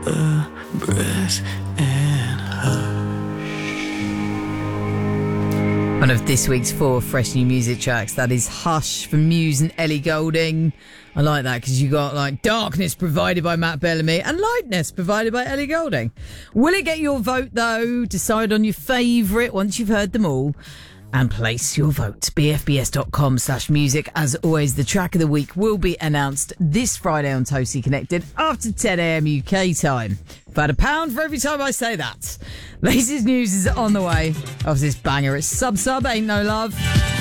a breath and hush. One of this week's 4 fresh new music tracks, that is Hush from Muse and Ellie Goulding. I like that because you got like darkness provided by Matt Bellamy and lightness provided by Ellie Goulding. Will it get your vote though? Decide on your favourite once you've heard them all and place your vote. bfbs.com/music. As always, the track of the week will be announced this Friday on Toasty Connected after 10 a.m. UK time. About £1 for every time I say that. Latest news is on the way. After this banger, it's Sub Ain't No Love.